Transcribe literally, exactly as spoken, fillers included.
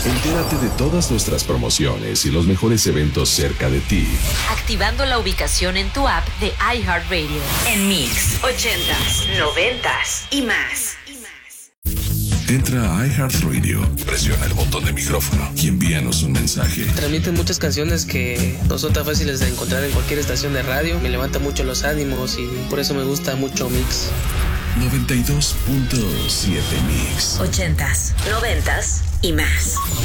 Entérate de todas nuestras promociones y los mejores eventos cerca de ti, activando la ubicación en tu app de iHeartRadio. En Mix, ochentas, noventas y más. Entra a iHeartRadio, presiona el botón de micrófono y envíanos un mensaje. Transmiten muchas canciones que no son tan fáciles de encontrar en cualquier estación de radio. Me levanta mucho los ánimos y por eso me gusta mucho Mix. noventa y dos punto siete Mix. Ochentas, noventas y más.